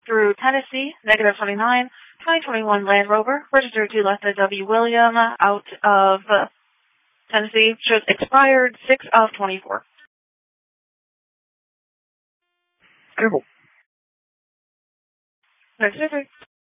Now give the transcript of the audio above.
through Tennessee, negative 29, 2021 Land Rover, registered to Letta W. William, out of Tennessee, shows expired 6 of 24. Careful. Next surgery.